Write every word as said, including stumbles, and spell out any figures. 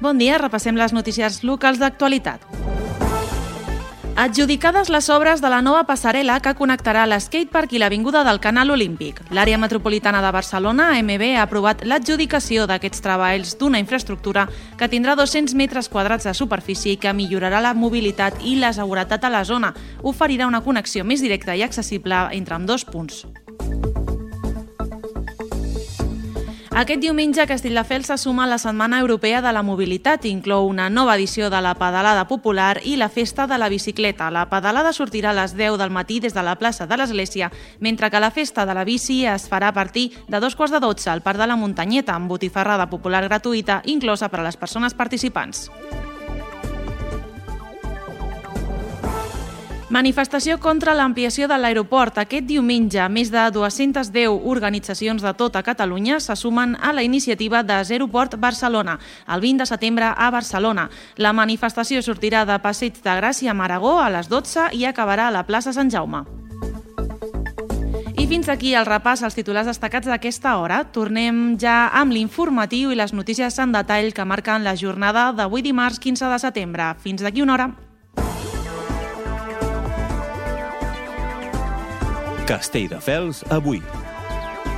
Bon dia, repassem les notícies locals d'actualitat. Adjudicades les obres de la nova passarel·la que connectarà l'skatepark i l'avinguda del Canal Olímpic. L'àrea metropolitana de Barcelona, A M B, ha aprovat l'adjudicació d'aquests treballs d'una infraestructura que tindrà dos-cents metres quadrats de superfície i que millorarà la mobilitat i la seguretat a la zona. Oferirà una connexió més directa i accessible entre ambdós punts. Aquest diumenge, Castelldefels se suma a la Setmana Europea de la Mobilitat i inclou una nova edició de la pedalada popular i la festa de la bicicleta. La pedalada sortirà a les deu del matí des de la plaça de l'Església, mentre que la festa de la bici es farà a partir de dos quarts de dotze al Parc de la Muntanyeta, amb botifarrada popular gratuïta inclosa per a les persones participants. Manifestació contra l'ampliació de l'aeroport. Aquest diumenge, més de dues-centes deu organitzacions de tota Catalunya se sumen a la iniciativa de Zeroport Barcelona, el vint de setembre a Barcelona. La manifestació sortirà de Passeig de Gràcia a Maragó a les dotze i acabarà a la plaça Sant Jaume. I fins aquí el repàs als titulars destacats d'aquesta hora. Tornem ja amb l'informatiu i les notícies en detall que marquen la jornada d'avui dimarts quinze de setembre. Fins d'aquí una hora. Castelldefels avui.